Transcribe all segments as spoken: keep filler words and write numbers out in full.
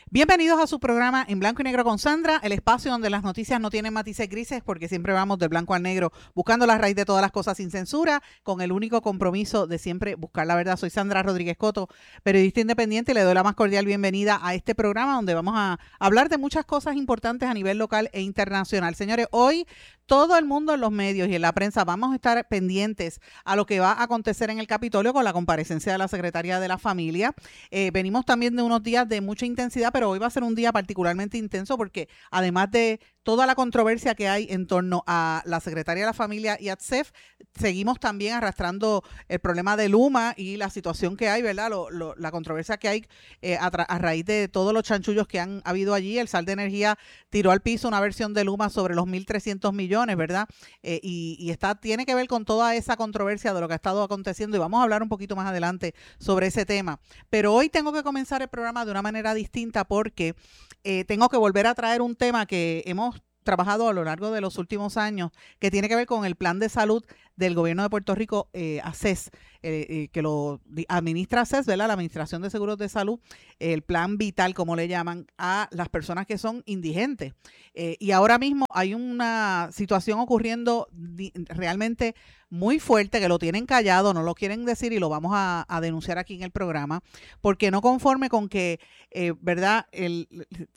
Bienvenidos a su programa En Blanco y Negro con Sandra, el espacio donde las noticias no tienen matices grises porque siempre vamos del blanco al negro, buscando la raíz de todas las cosas sin censura, con el único compromiso de siempre buscar la verdad. Soy Sandra Rodríguez Coto, periodista independiente, y le doy la más cordial bienvenida a este programa donde vamos a hablar de muchas cosas importantes a nivel local e internacional. Señores, hoy todo el mundo en los medios y en la prensa vamos a estar pendientes a lo que va a acontecer en el Capitolio con la comparecencia de la Secretaría de la Familia. Eh, venimos también de unos días de mucha intensidad, pero hoy va a ser un día particularmente intenso porque además de toda la controversia que hay en torno a la Secretaría de la Familia y A T S E F, seguimos también arrastrando el problema de Luma y la situación que hay, ¿verdad? Lo, lo, la controversia que hay eh, a, a raíz de todos los chanchullos que han habido allí. El Sal de Energía tiró al piso una versión de Luma sobre los mil trescientos millones, ¿verdad? Eh, y y está, tiene que ver con toda esa controversia de lo que ha estado aconteciendo y vamos a hablar un poquito más adelante sobre ese tema. Pero hoy tengo que comenzar el programa de una manera distinta porque eh, tengo que volver a traer un tema que hemos trabajado a lo largo de los últimos años, que tiene que ver con el plan de salud del gobierno de Puerto Rico, eh, A C E S, eh, eh, que lo administra A C E S, ¿verdad? La Administración de Seguros de Salud, eh, el plan vital, como le llaman, a las personas que son indigentes. Eh, y ahora mismo hay una situación ocurriendo di- realmente muy fuerte, que lo tienen callado, no lo quieren decir y lo vamos a, a denunciar aquí en el programa, porque no conforme con que, eh, ¿verdad? El,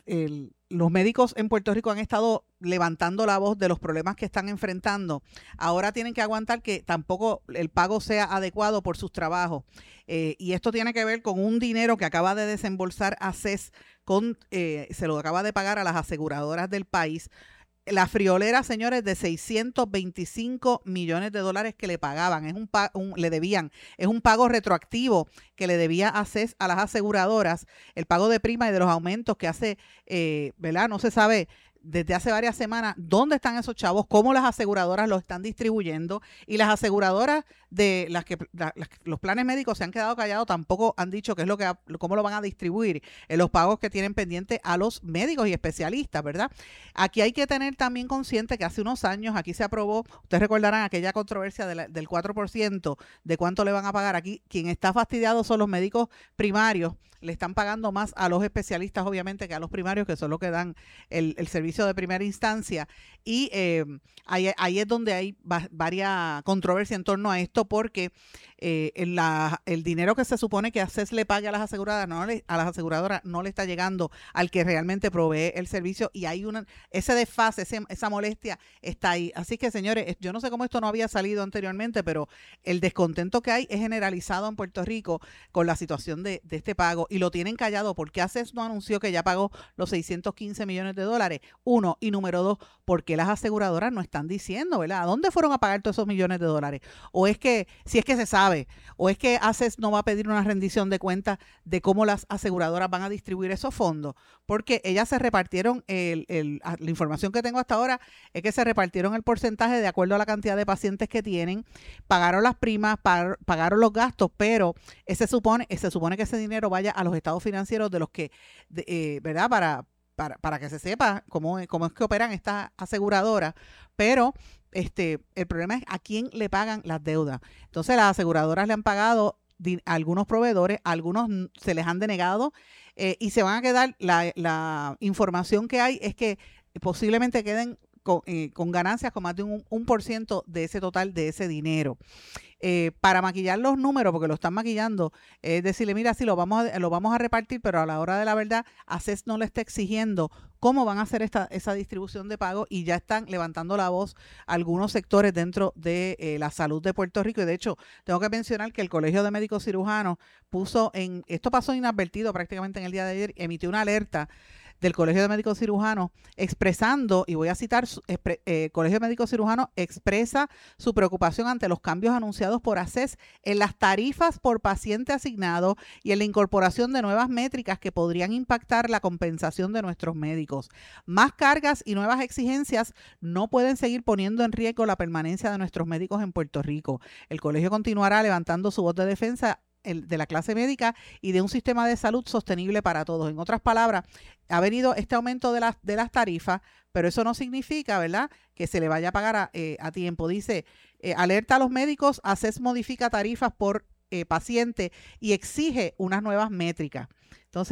el los médicos en Puerto Rico han estado levantando la voz de los problemas que están enfrentando. Ahora tienen que aguantar que tampoco el pago sea adecuado por sus trabajos. Eh, y esto tiene que ver con un dinero que acaba de desembolsar A C E S, con, eh, se lo acaba de pagar a las aseguradoras del país. La friolera, señores, de seiscientos veinticinco millones de dólares que le pagaban, es un, un le debían, es un pago retroactivo que le debía A C E S a las aseguradoras, el pago de prima y de los aumentos que hace, eh, ¿verdad? No se sabe desde hace varias semanas dónde están esos chavos, cómo las aseguradoras los están distribuyendo, y las aseguradoras de las que la, las, los planes médicos se han quedado callados, tampoco han dicho qué es lo que cómo lo van a distribuir en los pagos que tienen pendientes a los médicos y especialistas, ¿verdad? Aquí hay que tener también consciente que hace unos años aquí se aprobó, ustedes recordarán aquella controversia de la, del cuatro por ciento de cuánto le van a pagar. Aquí quien está fastidiado son los médicos primarios, le están pagando más a los especialistas obviamente que a los primarios, que son los que dan el, el servicio de primera instancia, y eh, ahí, ahí es donde hay va, varias controversias en torno a esto, porque eh, la, el dinero que se supone que A C E S le pague a las aseguradoras no le, a las aseguradoras no le está llegando al que realmente provee el servicio, y hay una, ese desfase, ese, esa molestia está ahí. Así que, señores, yo no sé cómo esto no había salido anteriormente, pero el descontento que hay es generalizado en Puerto Rico con la situación de, de este pago, y lo tienen callado porque A C E S no anunció que ya pagó los seiscientos quince millones de dólares. Uno, y número dos, porque las aseguradoras no están diciendo, ¿verdad? ¿A dónde fueron a pagar todos esos millones de dólares? O es que, si es que se sabe, o es que A C E S no va a pedir una rendición de cuentas de cómo las aseguradoras van a distribuir esos fondos, porque ellas se repartieron, el, el, la información que tengo hasta ahora es que se repartieron el porcentaje de acuerdo a la cantidad de pacientes que tienen, pagaron las primas, pagaron, pagaron los gastos, pero ese supone, se supone que ese dinero vaya a los estados financieros de los que, de, eh, ¿verdad? Para Para, para que se sepa cómo, cómo es que operan estas aseguradoras, pero este, el problema es a quién le pagan las deudas. Entonces las aseguradoras le han pagado a algunos proveedores, a algunos se les han denegado, eh, y se van a quedar, la, la información que hay es que posiblemente queden con, eh, con ganancias con más de un, un por ciento de ese total de ese dinero. Eh, para maquillar los números, porque lo están maquillando, es eh, decirle, mira, sí, lo vamos, a, lo vamos a repartir, pero a la hora de la verdad, A C E S no le está exigiendo cómo van a hacer esta, esa distribución de pago, y ya están levantando la voz algunos sectores dentro de eh, la salud de Puerto Rico. Y de hecho, tengo que mencionar que el Colegio de Médicos Cirujanos puso en, esto pasó inadvertido prácticamente en el día de ayer, emitió una alerta del Colegio de Médicos Cirujanos expresando, y voy a citar, el eh, Colegio de Médicos Cirujanos expresa su preocupación ante los cambios anunciados por A C E S en las tarifas por paciente asignado y en la incorporación de nuevas métricas que podrían impactar la compensación de nuestros médicos. Más cargas y nuevas exigencias no pueden seguir poniendo en riesgo la permanencia de nuestros médicos en Puerto Rico. El colegio continuará levantando su voz de defensa El, de la clase médica y de un sistema de salud sostenible para todos. En otras palabras, ha venido este aumento de las, de las tarifas, pero eso no significa, ¿verdad?, que se le vaya a pagar a, eh, a tiempo. Dice, eh, alerta a los médicos, A C E S modifica tarifas por eh, paciente y exige unas nuevas métricas. Entonces,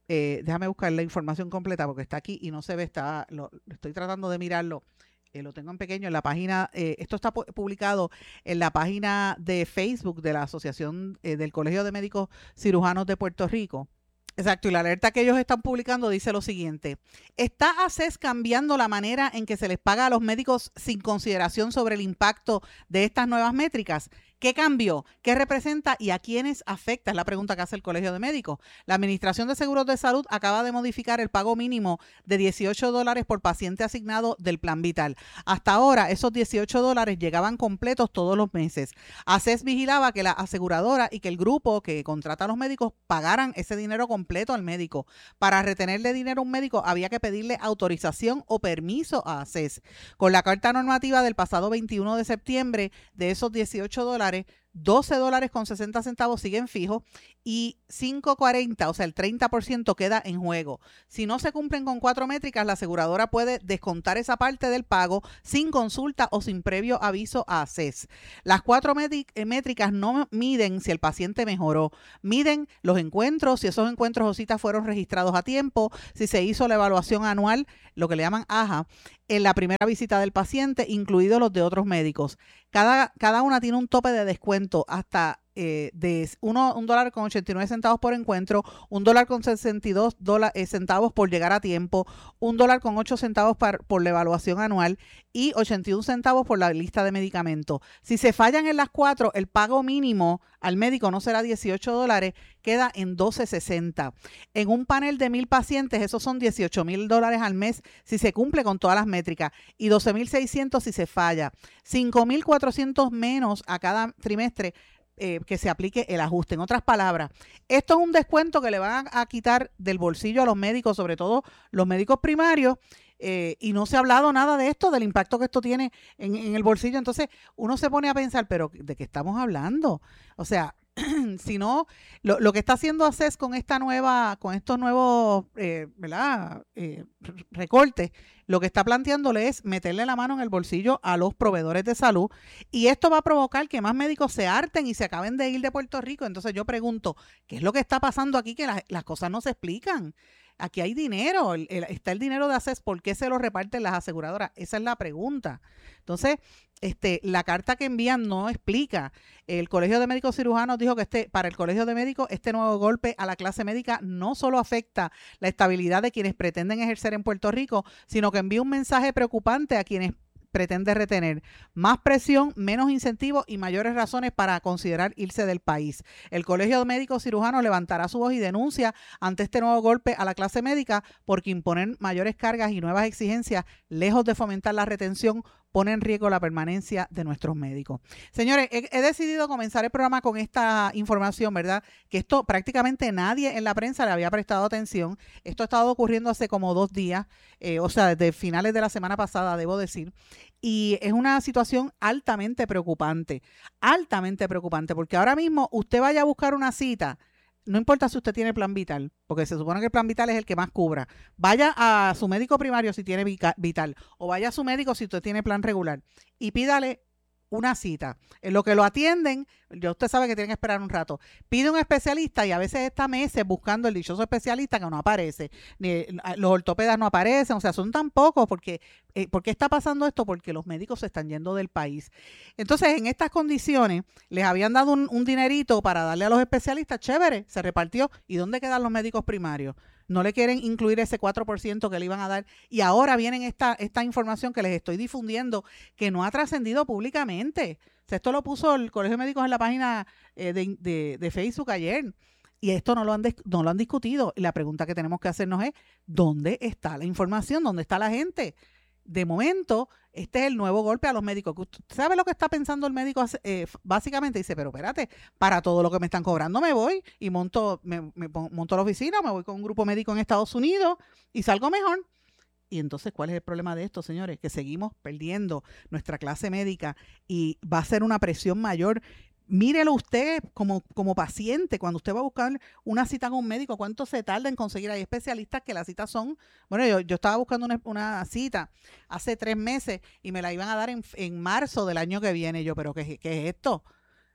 eh, déjame buscar la información completa porque está aquí y no se ve, está, lo, estoy tratando de mirarlo. Eh, lo tengo en pequeño en la página, eh, esto está pu- publicado en la página de Facebook de la Asociación eh, del Colegio de Médicos Cirujanos de Puerto Rico. Exacto, y la alerta que ellos están publicando dice lo siguiente: ¿está A C E S cambiando la manera en que se les paga a los médicos sin consideración sobre el impacto de estas nuevas métricas? ¿Qué cambió? ¿Qué representa y a quiénes afecta? Es la pregunta que hace el Colegio de Médicos. La Administración de Seguros de Salud acaba de modificar el pago mínimo de dieciocho dólares por paciente asignado del Plan Vital. Hasta ahora, esos dieciocho dólares llegaban completos todos los meses. A C E S vigilaba que la aseguradora y que el grupo que contrata a los médicos pagaran ese dinero completo al médico. Para retenerle dinero a un médico había que pedirle autorización o permiso a A C E S. Con la carta normativa del pasado veintiuno de septiembre, de esos dieciocho dólares, doce dólares con sesenta centavos siguen fijos y cinco cuarenta, o sea, el treinta por ciento queda en juego. Si no se cumplen con cuatro métricas, la aseguradora puede descontar esa parte del pago sin consulta o sin previo aviso a A C E S. Las cuatro métricas no miden si el paciente mejoró, miden los encuentros, si esos encuentros o citas fueron registrados a tiempo, si se hizo la evaluación anual, lo que le llaman A J A, en la primera visita del paciente, incluidos los de otros médicos. Cada, cada una tiene un tope de descuento hasta eh, de uno, un dólar con ochenta y nueve centavos por encuentro, un dólar con sesenta y dos dólares, eh, centavos por llegar a tiempo, un dólar con ocho centavos par, por la evaluación anual y ochenta y un centavos por la lista de medicamentos. Si se fallan en las cuatro, el pago mínimo al médico no será dieciocho dólares, queda en doce sesenta. En un panel de mil pacientes, esos son dieciocho mil dólares al mes si se cumple con todas las métricas y doce mil seiscientos si se falla. cinco mil cuatrocientos menos a cada trimestre eh, que se aplique el ajuste. En otras palabras, esto es un descuento que le van a, a quitar del bolsillo a los médicos, sobre todo los médicos primarios, eh, y no se ha hablado nada de esto, del impacto que esto tiene en, en el bolsillo. Entonces uno se pone a pensar, pero ¿de qué estamos hablando? O sea, si no, lo, lo que está haciendo A C E S con esta nueva, con estos nuevos eh, ¿verdad? Eh, recortes, lo que está planteándole es meterle la mano en el bolsillo a los proveedores de salud, y esto va a provocar que más médicos se harten y se acaben de ir de Puerto Rico. Entonces yo pregunto, ¿qué es lo que está pasando aquí? Que la, las cosas no se explican. Aquí hay dinero, el, el, está el dinero de A C E S, ¿por qué se lo reparten las aseguradoras? Esa es la pregunta. Entonces, este, la carta que envían no explica. El Colegio de Médicos Cirujanos dijo que este, para el Colegio de Médicos este nuevo golpe a la clase médica no solo afecta la estabilidad de quienes pretenden ejercer en Puerto Rico, sino que envía un mensaje preocupante a quienes pretende retener: más presión, menos incentivos y mayores razones para considerar irse del país. El Colegio de Médicos Cirujanos levantará su voz y denuncia ante este nuevo golpe a la clase médica porque imponer mayores cargas y nuevas exigencias, lejos de fomentar la retención, pone en riesgo la permanencia de nuestros médicos. Señores, he, he decidido comenzar el programa con esta información, ¿verdad? Que esto prácticamente nadie en la prensa le había prestado atención. Esto ha estado ocurriendo hace como dos días, eh, o sea, desde finales de la semana pasada, debo decir. Y es una situación altamente preocupante, altamente preocupante, porque ahora mismo usted vaya a buscar una cita, no importa si usted tiene plan vital, porque se supone que el plan vital es el que más cubra. Vaya a su médico primario si tiene vital, o vaya a su médico si usted tiene plan regular, y pídale una cita. En lo que lo atienden, ya usted sabe que tiene que esperar un rato. Pide un especialista y a veces está meses buscando el dichoso especialista que no aparece. Ni, los ortopedas no aparecen, o sea, son tan pocos. Porque, eh, ¿Por qué está pasando esto? Porque los médicos se están yendo del país. Entonces, en estas condiciones, les habían dado un, un dinerito para darle a los especialistas, chévere, se repartió. ¿Y dónde quedan los médicos primarios? No le quieren incluir ese cuatro por ciento que le iban a dar. Y ahora vienen esta, esta información que les estoy difundiendo, que no ha trascendido públicamente. O sea, esto lo puso el Colegio de Médicos en la página eh, de, de, de Facebook ayer. Y esto no lo, han no lo han discutido. Y la pregunta que tenemos que hacernos es, ¿dónde está la información? ¿Dónde está la gente? De momento, este es el nuevo golpe a los médicos. ¿Sabe lo que está pensando el médico? Eh, básicamente dice, pero espérate, para todo lo que me están cobrando me voy y monto, me, me monto la oficina, me voy con un grupo médico en Estados Unidos y salgo mejor. Y entonces, ¿cuál es el problema de esto, señores? Que seguimos perdiendo nuestra clase médica y va a ser una presión mayor. Mírelo usted como, como paciente, cuando usted va a buscar una cita con un médico, ¿cuánto se tarda en conseguir? Hay especialistas que las citas son, bueno, yo, yo estaba buscando una, una cita hace tres meses y me la iban a dar en, en marzo del año que viene. Yo, ¿pero qué, qué es esto?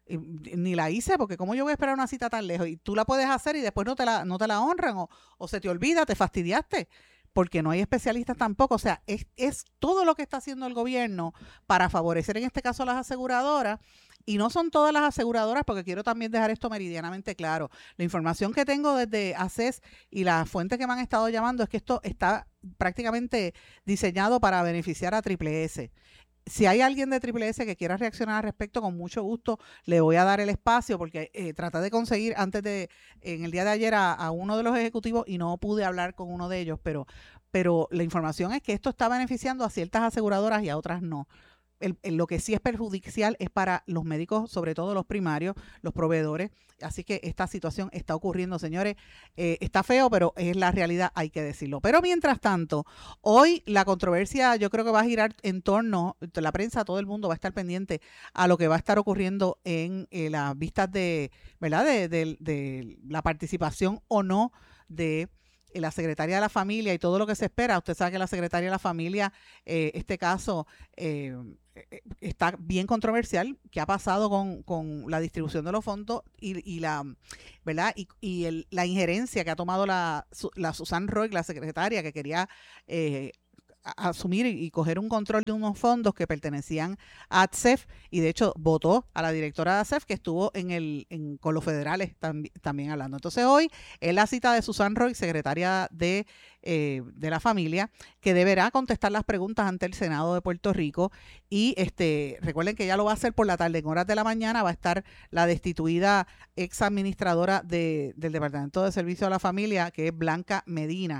Y ni la hice, porque como yo voy a esperar una cita tan lejos y tú la puedes hacer y después no te la, no te la honran o, o se te olvida, te fastidiaste, porque no hay especialistas tampoco. O sea, es, es todo lo que está haciendo el gobierno para favorecer en este caso a las aseguradoras. Y no son todas las aseguradoras, porque quiero también dejar esto meridianamente claro. La información que tengo desde ACES y las fuentes que me han estado llamando es que esto está prácticamente diseñado para beneficiar a Triple S. Si hay alguien de Triple S que quiera reaccionar al respecto, con mucho gusto le voy a dar el espacio, porque eh, traté de conseguir antes de, en el día de ayer, a, a uno de los ejecutivos y no pude hablar con uno de ellos, pero, pero la información es que esto está beneficiando a ciertas aseguradoras y a otras no. El, el, lo que sí es perjudicial es para los médicos, sobre todo los primarios, los proveedores. Así que esta situación está ocurriendo, señores. Eh, está feo, pero es la realidad, hay que decirlo. Pero mientras tanto, hoy la controversia yo creo que va a girar en torno, la prensa, todo el mundo va a estar pendiente a lo que va a estar ocurriendo en eh, las vistas de, ¿verdad? De, de, de la participación o no de la secretaria de la familia y todo lo que se espera. Usted sabe que la secretaria de la familia, eh, este caso, eh, está bien controversial. ¿Qué ha pasado con, con la distribución de los fondos y, y la, ¿verdad? Y, y el, la injerencia que ha tomado la, la Susan Roig, la secretaria, que quería eh, a asumir y coger un control de unos fondos que pertenecían a A T S E F, y de hecho votó a la directora de A T S E F, que estuvo en el en, con los federales tam, también hablando. Entonces hoy es la cita de Susan Roig, secretaria de, eh, de la familia, que deberá contestar las preguntas ante el Senado de Puerto Rico. Y este recuerden que ella lo va a hacer por la tarde. En horas de la mañana va a estar la destituida ex administradora de, del Departamento de Servicio a la Familia, que es Blanca Medina.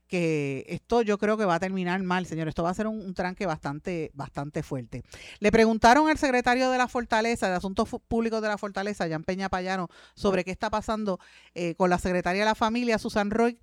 Que esto yo creo que va a terminar mal, señor. Esto va a ser un, un tranque bastante, bastante fuerte. Le preguntaron al secretario de la Fortaleza, de Asuntos Públicos de la Fortaleza, Jan Peña Payano, sobre qué está pasando eh, con la secretaria de la familia, Susan Roig,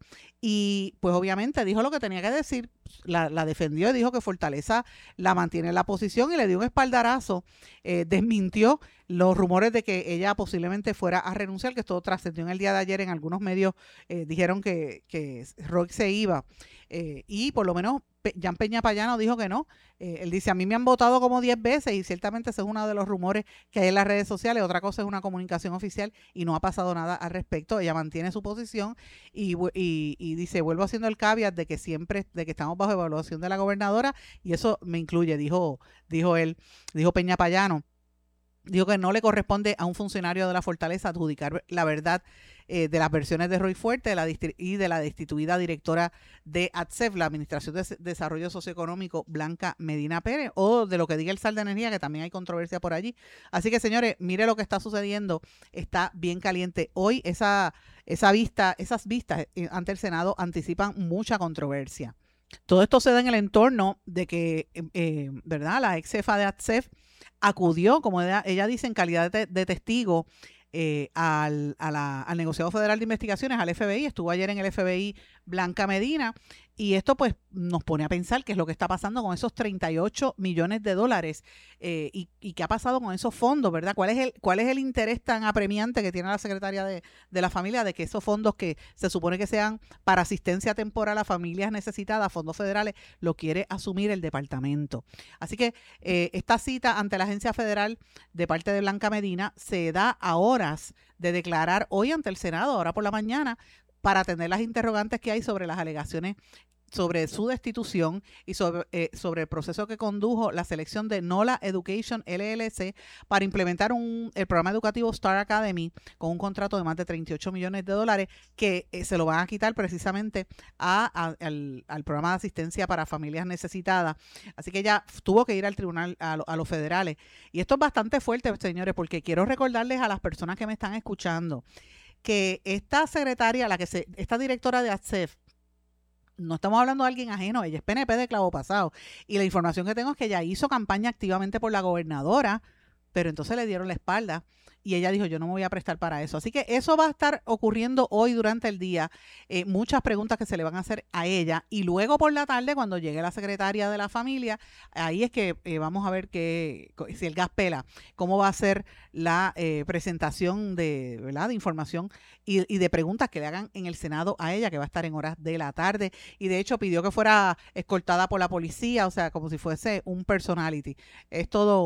y pues obviamente dijo lo que tenía que decir, la, la defendió y dijo que Fortaleza la mantiene en la posición y le dio un espaldarazo, eh, desmintió los rumores de que ella posiblemente fuera a renunciar, que esto trascendió en el día de ayer en algunos medios, eh, dijeron que, que Roig se iba, eh, y por lo menos Pe Jan Peña Payano dijo que no. Eh, él dice, a mí me han votado como diez veces, y ciertamente ese es uno de los rumores que hay en las redes sociales. Otra cosa es una comunicación oficial y no ha pasado nada al respecto. Ella mantiene su posición y, y, y dice, vuelvo haciendo el caveat de que siempre, de que estamos bajo evaluación de la gobernadora, y eso me incluye, dijo, dijo él, dijo Peña Payano. Dijo que no le corresponde a un funcionario de la Fortaleza adjudicar la verdad eh, de las versiones de Roy Fuerte de la y de la destituida directora de A T S E F, la Administración de Desarrollo Socioeconómico, Blanca Medina Pérez, o de lo que diga el Sal de Energía, que también hay controversia por allí. Así que, señores, mire lo que está sucediendo, está bien caliente. Hoy esa, esa vista, esas vistas ante el Senado anticipan mucha controversia. Todo esto se da en el entorno de que, eh, ¿verdad?, la ex jefa de A T S E F acudió, como ella, ella dice, en calidad de, de testigo eh, al, a la, al Negociado Federal de Investigaciones, al F B I. Estuvo ayer en el F B I Blanca Medina, y esto pues nos pone a pensar qué es lo que está pasando con esos treinta y ocho millones de dólares eh, y, y qué ha pasado con esos fondos, ¿verdad? ¿Cuál es el, cuál es el interés tan apremiante que tiene la secretaria de, de la familia de que esos fondos que se supone que sean para asistencia temporal a familias necesitadas, fondos federales, lo quiere asumir el departamento? Así que eh, esta cita ante la agencia federal de parte de Blanca Medina se da a horas de declarar hoy ante el Senado, ahora por la mañana, para atender las interrogantes que hay sobre las alegaciones sobre su destitución y sobre, eh, sobre el proceso que condujo la selección de NOLA Education L L C para implementar un, el programa educativo Star Academy con un contrato de más de treinta y ocho millones de dólares que eh, se lo van a quitar precisamente a, a, al, al programa de asistencia para familias necesitadas. Así que ella tuvo que ir al tribunal, a, lo, a los federales. Y esto es bastante fuerte, señores, porque quiero recordarles a las personas que me están escuchando que esta secretaria, la que se, esta directora de A T S E F, no estamos hablando de alguien ajeno, ella es P N P de clavo pasado. Y la información que tengo es que ella hizo campaña activamente por la gobernadora, pero entonces le dieron la espalda y ella dijo, yo no me voy a prestar para eso. Así que eso va a estar ocurriendo hoy durante el día. Eh, muchas preguntas que se le van a hacer a ella. Y luego por la tarde, cuando llegue la secretaria de la familia, ahí es que eh, vamos a ver que, si el gas pela, cómo va a ser la eh, presentación de, ¿verdad?, de información y, y de preguntas que le hagan en el Senado a ella, que va a estar en horas de la tarde. Y de hecho pidió que fuera escoltada por la policía, o sea, como si fuese un personality. Es todo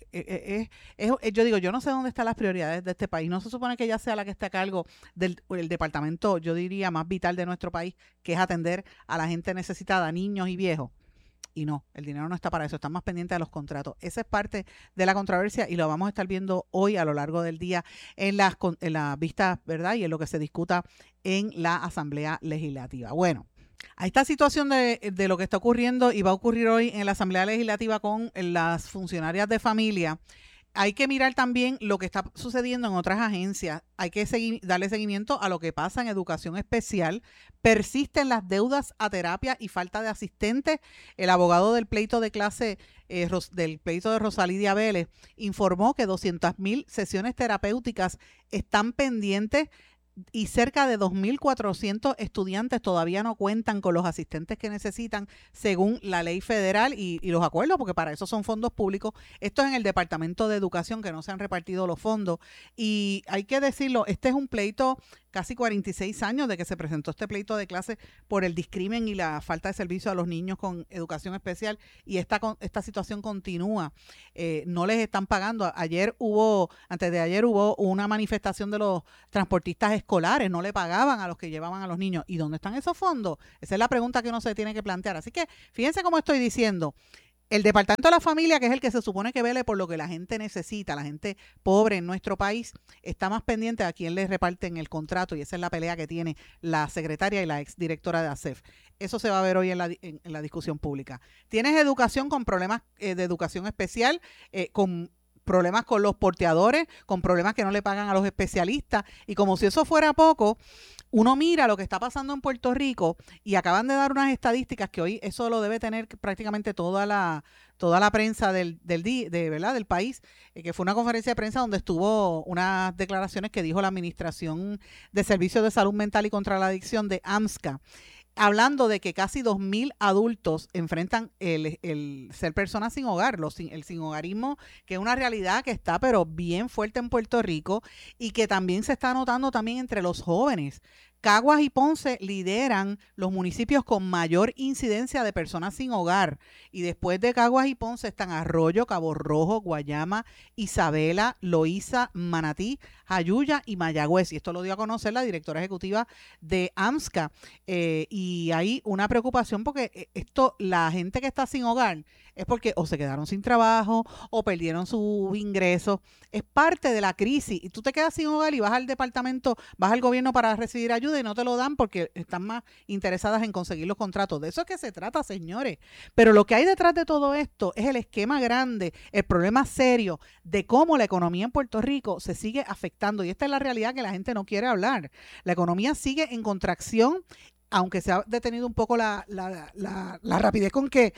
es, es, es, yo digo, yo no sé dónde están las prioridades de este país. No se supone que ella sea la que esté a cargo del el departamento, yo diría, más vital de nuestro país, que es atender a la gente necesitada, niños y viejos. Y no, el dinero no está para eso, están más pendientes de los contratos. Esa es parte de la controversia y lo vamos a estar viendo hoy a lo largo del día en las, en las vistas, ¿verdad? Y en lo que se discuta en la Asamblea Legislativa. Bueno, a esta situación de, de lo que está ocurriendo y va a ocurrir hoy en la Asamblea Legislativa con las funcionarias de familia, hay que mirar también lo que está sucediendo en otras agencias. Hay que seguir, darle seguimiento a lo que pasa en educación especial. Persisten las deudas a terapia y falta de asistentes. El abogado del pleito de clase, eh, del pleito de Rosalidia Vélez, informó que doscientas mil sesiones terapéuticas están pendientes y cerca de dos mil cuatrocientos estudiantes todavía no cuentan con los asistentes que necesitan según la ley federal y, y los acuerdos, porque para eso son fondos públicos. Esto es en el Departamento de Educación, que no se han repartido los fondos. Y hay que decirlo, este es un pleito casi cuarenta y seis años de que se presentó este pleito de clase por el discrimen y la falta de servicio a los niños con educación especial, y esta, esta situación continúa. Eh, no les están pagando. Ayer hubo, antes de ayer hubo una manifestación de los transportistas escolares, no le pagaban a los que llevaban a los niños. ¿Y dónde están esos fondos? Esa es la pregunta que uno se tiene que plantear. Así que fíjense cómo estoy diciendo. El Departamento de la Familia, que es el que se supone que vele por lo que la gente necesita, la gente pobre en nuestro país, está más pendiente a quién le reparten el contrato, y esa es la pelea que tiene la secretaria y la exdirectora de A S E F. Eso se va a ver hoy en la, en, en la discusión pública. Tienes educación con problemas eh, de educación especial, eh, con problemas con los porteadores, con problemas que no le pagan a los especialistas, y como si eso fuera poco, uno mira lo que está pasando en Puerto Rico y acaban de dar unas estadísticas que hoy eso lo debe tener prácticamente toda la toda la prensa del del día, de verdad, del país, eh, que fue una conferencia de prensa donde estuvo unas declaraciones que dijo la Administración de Servicios de Salud Mental y contra la Adicción de AMSCA, hablando de que casi dos mil adultos enfrentan el, el ser personas sin hogar, los, el sin hogarismo, que es una realidad que está pero bien fuerte en Puerto Rico y que también se está notando también entre los jóvenes. Caguas y Ponce lideran los municipios con mayor incidencia de personas sin hogar, y después de Caguas y Ponce están Arroyo, Cabo Rojo, Guayama, Isabela, Loíza, Manatí, Jayuya y Mayagüez. Y esto lo dio a conocer la directora ejecutiva de AMSCA. Eh, y hay una preocupación porque esto, la gente que está sin hogar es porque o se quedaron sin trabajo o perdieron sus ingresos. Es parte de la crisis. Y tú te quedas sin hogar y vas al departamento, vas al gobierno para recibir ayuda y no te lo dan porque están más interesadas en conseguir los contratos. De eso es que se trata, señores. Pero lo que hay detrás de todo esto es el esquema grande, el problema serio de cómo la economía en Puerto Rico se sigue afectando. Y esta es la realidad que la gente no quiere hablar. La economía sigue en contracción, aunque se ha detenido un poco la, la, la, la rapidez con que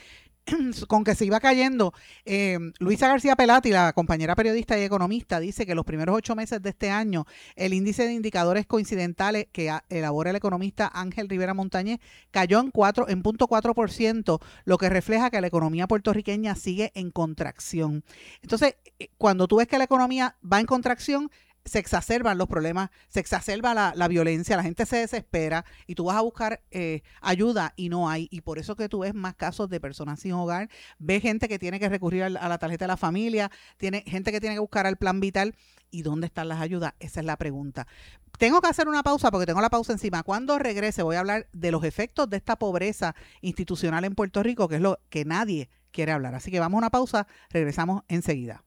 con que se iba cayendo. eh, Luisa García Pelati, la compañera periodista y economista, dice que los primeros ocho meses de este año el índice de indicadores coincidentales que a, elabora el economista Ángel Rivera Montañez cayó en cuatro en punto cuatro por ciento, lo que refleja que la economía puertorriqueña sigue en contracción. Entonces, cuando tú ves que la economía va en contracción, se exacerban los problemas, se exacerba la, la violencia, la gente se desespera y tú vas a buscar eh, ayuda y no hay. Y por eso que tú ves más casos de personas sin hogar, ves gente que tiene que recurrir a la tarjeta de la familia, tiene gente que tiene que buscar al plan vital. ¿Y dónde están las ayudas? Esa es la pregunta. Tengo que hacer una pausa porque tengo la pausa encima. Cuando regrese voy a hablar de los efectos de esta pobreza institucional en Puerto Rico, que es lo que nadie quiere hablar. Así que vamos a una pausa, regresamos enseguida.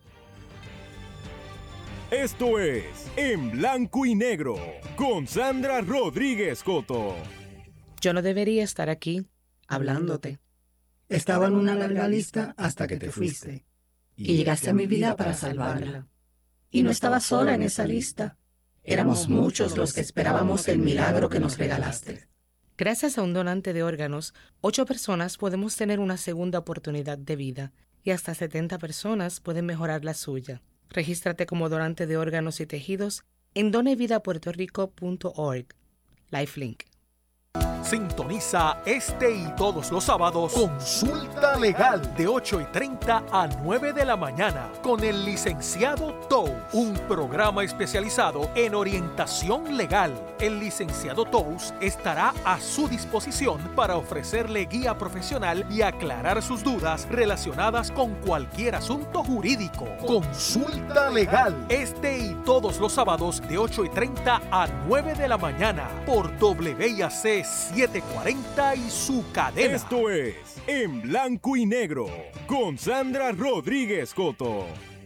Esto es En Blanco y Negro con Sandra Rodríguez Coto. Yo no debería estar aquí hablándote. Estaba en una larga lista hasta que te fuiste. Y llegaste a mi vida para salvarla. Y no estaba sola en esa lista. Éramos muchos los que esperábamos el milagro que nos regalaste. Gracias a un donante de órganos, ocho personas podemos tener una segunda oportunidad de vida y hasta setenta personas pueden mejorar la suya. Regístrate como donante de órganos y tejidos en donevidapuertorico punto org. LifeLink. Sintoniza este y todos los sábados Consulta Legal de ocho y treinta a nueve de la mañana con el licenciado Tous, un programa especializado en orientación legal. El licenciado Tous estará a su disposición para ofrecerle guía profesional y aclarar sus dudas relacionadas con cualquier asunto jurídico. Consulta Legal este y todos los sábados de ocho y treinta a nueve de la mañana por W I A C setecientos cuarenta y su cadena. Esto es En Blanco y Negro con Sandra Rodríguez Coto.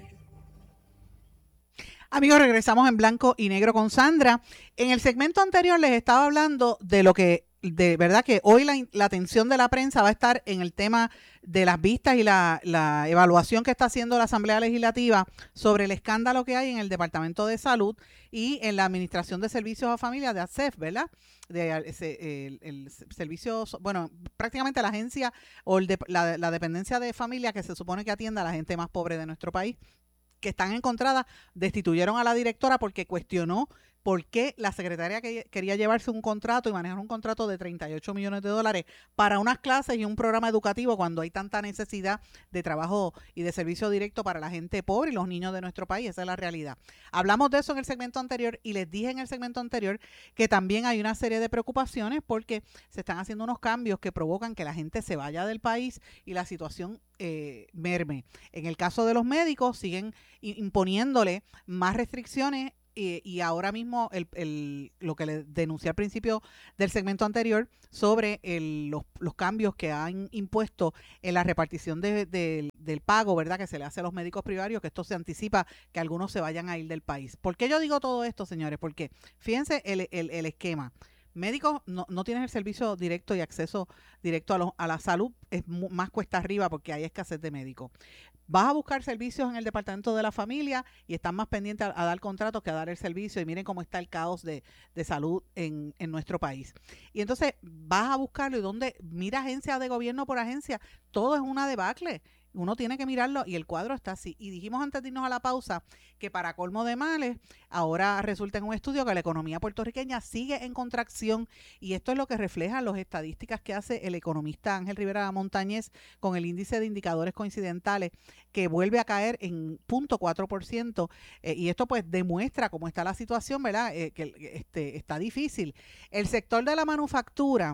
Amigos, regresamos en Blanco y Negro con Sandra. En el segmento anterior les estaba hablando de lo que, de verdad que hoy la, la atención de la prensa va a estar en el tema de las vistas y la, la evaluación que está haciendo la Asamblea Legislativa sobre el escándalo que hay en el Departamento de Salud y en la Administración de Servicios a Familia de A S E F, ¿verdad? De, ese, el, el servicio, bueno, prácticamente la agencia o el de, la, la dependencia de familia que se supone que atienda a la gente más pobre de nuestro país, que están encontradas, destituyeron a la directora porque cuestionó por qué la secretaria que quería llevarse un contrato y manejar un contrato de treinta y ocho millones de dólares para unas clases y un programa educativo cuando hay tanta necesidad de trabajo y de servicio directo para la gente pobre y los niños de nuestro país. Esa es la realidad. Hablamos de eso en el segmento anterior y les dije en el segmento anterior que también hay una serie de preocupaciones porque se están haciendo unos cambios que provocan que la gente se vaya del país y la situación eh, merme. En el caso de los médicos siguen imponiéndole más restricciones. Y, y ahora mismo el, el, lo que le denuncié al principio del segmento anterior sobre el, los, los cambios que han impuesto en la repartición de, de, del pago, ¿verdad?, que se le hace a los médicos privados, que esto se anticipa que algunos se vayan a ir del país. ¿Por qué yo digo todo esto, señores? Porque fíjense el, el, el esquema. Médicos no, no tienen el servicio directo y acceso directo a, lo, a la salud, es más cuesta arriba porque hay escasez de médicos. Vas a buscar servicios en el Departamento de la Familia y están más pendientes a, a dar contratos que a dar el servicio. Y miren cómo está el caos de, de salud en, en nuestro país. Y entonces vas a buscarlo y donde mira agencia de gobierno por agencia, todo es una debacle. Uno tiene que mirarlo y el cuadro está así. Y dijimos antes de irnos a la pausa que para colmo de males, ahora resulta en un estudio que la economía puertorriqueña sigue en contracción y esto es lo que reflejan las estadísticas que hace el economista Ángel Rivera Montañez con el índice de indicadores coincidentales que vuelve a caer en cero punto cuatro por ciento eh, y esto pues demuestra cómo está la situación, ¿verdad? Eh, que este, está difícil. El sector de la manufactura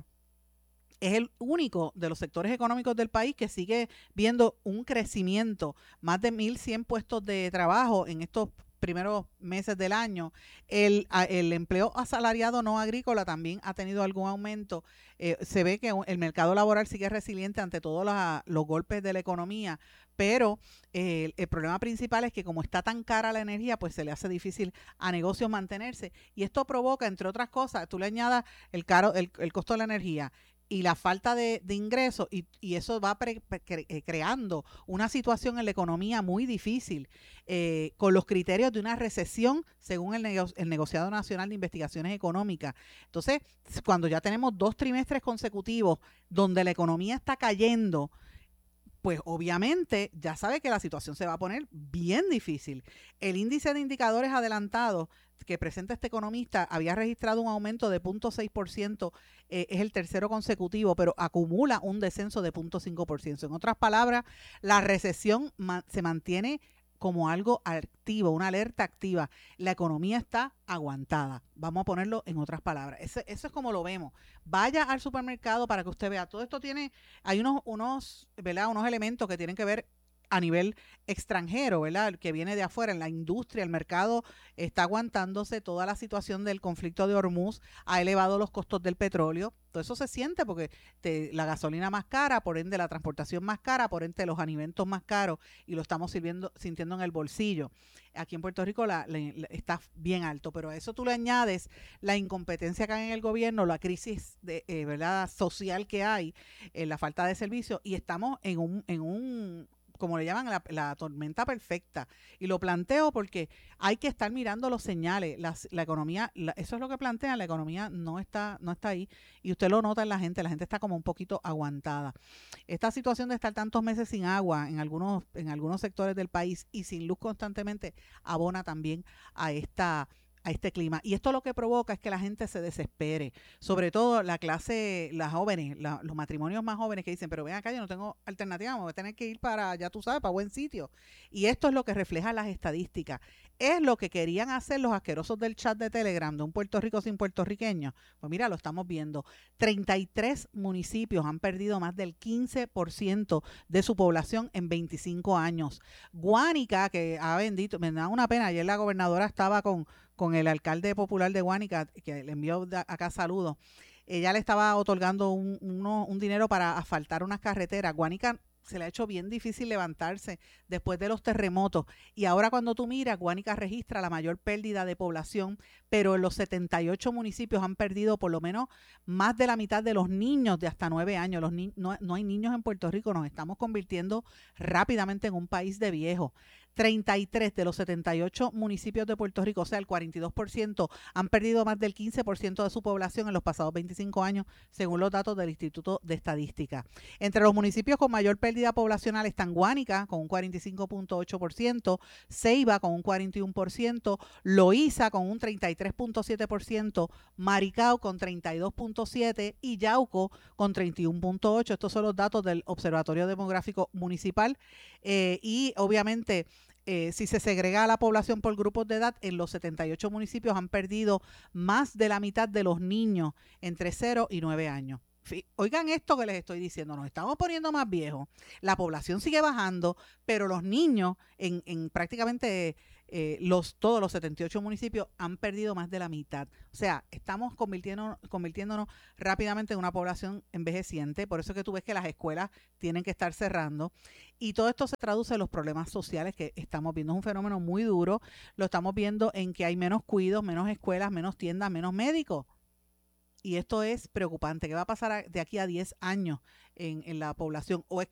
es el único de los sectores económicos del país que sigue viendo un crecimiento, más de mil cien puestos de trabajo en estos primeros meses del año. El, el empleo asalariado no agrícola también ha tenido algún aumento. Eh, se ve que el mercado laboral sigue resiliente ante todos los, los golpes de la economía, pero eh, el problema principal es que como está tan cara la energía, pues se le hace difícil a negocios mantenerse. Y esto provoca, entre otras cosas, tú le añadas el, caro, el, el costo de la energía y la falta de, de ingresos y, y eso va pre, pre, creando una situación en la economía muy difícil eh, con los criterios de una recesión según el, nego, el Negociado Nacional de Investigaciones Económicas. Entonces, cuando ya tenemos dos trimestres consecutivos donde la economía está cayendo, pues obviamente ya sabe que la situación se va a poner bien difícil. El índice de indicadores adelantados que presenta este economista había registrado un aumento de cero punto seis por ciento, eh, es el tercero consecutivo, pero acumula un descenso de cero punto cinco por ciento. En otras palabras, la recesión ma- se mantiene como algo activo, una alerta activa. La economía está aguantada. Vamos a ponerlo en otras palabras. Eso, eso es como lo vemos. Vaya al supermercado para que usted vea. Todo esto tiene, hay unos, unos, ¿verdad? Unos elementos que tienen que ver a nivel extranjero, ¿verdad? Que viene de afuera, en la industria, el mercado está aguantándose, toda la situación del conflicto de Hormuz ha elevado los costos del petróleo, todo eso se siente porque te, la gasolina más cara, por ende la transportación más cara, por ende los alimentos más caros y lo estamos sirviendo, sintiendo en el bolsillo. Aquí en Puerto Rico la, la, la, está bien alto, pero a eso tú le añades la incompetencia que hay en el gobierno, la crisis de, eh, ¿verdad? social que hay, eh, la falta de servicios y estamos en un, en un como le llaman, la, la tormenta perfecta. Y lo planteo porque hay que estar mirando los señales. Las, la economía, la, eso es lo que plantean, la economía no está, no está ahí. Y usted lo nota en la gente, la gente está como un poquito aguantada. Esta situación de estar tantos meses sin agua en algunos, en algunos sectores del país y sin luz constantemente abona también a esta a este clima. Y esto lo que provoca es que la gente se desespere, sobre todo la clase, las jóvenes, la, los matrimonios más jóvenes que dicen, pero ven acá, yo no tengo alternativa, me voy a tener que ir para, ya tú sabes, para buen sitio. Y esto es lo que refleja las estadísticas. Es lo que querían hacer los asquerosos del chat de Telegram de un Puerto Rico sin puertorriqueños. Pues mira, lo estamos viendo. treinta y tres municipios han perdido más del quince por ciento de su población en veinticinco años. Guánica, que ha bendito, me da una pena, ayer la gobernadora estaba con, con el alcalde popular de Guánica, que le envió acá saludos. Ella le estaba otorgando un, uno, un dinero para asfaltar unas carreteras. Guánica se le ha hecho bien difícil levantarse después de los terremotos. Y ahora cuando tú miras, Guánica registra la mayor pérdida de población, pero en los setenta y ocho municipios han perdido por lo menos más de la mitad de los niños de hasta nueve años. Los ni- no, no hay niños en Puerto Rico, nos estamos convirtiendo rápidamente en un país de viejos. treinta y tres de los setenta y ocho municipios de Puerto Rico, o sea, el cuarenta y dos por ciento, han perdido más del quince por ciento de su población en los pasados veinticinco años, según los datos del Instituto de Estadística. Entre los municipios con mayor pérdida poblacional están Guánica, con un cuarenta y cinco punto ocho por ciento, Ceiba, con un cuarenta y uno por ciento, Loíza, con un treinta y tres punto siete por ciento, Maricao, con treinta y dos punto siete por ciento y Yauco, con treinta y uno punto ocho por ciento. Estos son los datos del Observatorio Demográfico Municipal eh, y, obviamente, Eh, si se segrega a la población por grupos de edad, en los setenta y ocho municipios han perdido más de la mitad de los niños entre cero y nueve años. Oigan esto que les estoy diciendo, nos estamos poniendo más viejos, la población sigue bajando, pero los niños en, en prácticamente eh, los, todos los setenta y ocho municipios han perdido más de la mitad. O sea, estamos convirtiendo, convirtiéndonos rápidamente en una población envejeciente, por eso es que tú ves que las escuelas tienen que estar cerrando. Y todo esto se traduce en los problemas sociales que estamos viendo. Es un fenómeno muy duro, lo estamos viendo en que hay menos cuidos, menos escuelas, menos tiendas, menos médicos. Y esto es preocupante. ¿Qué va a pasar de aquí a diez años en, en la población? ¿O es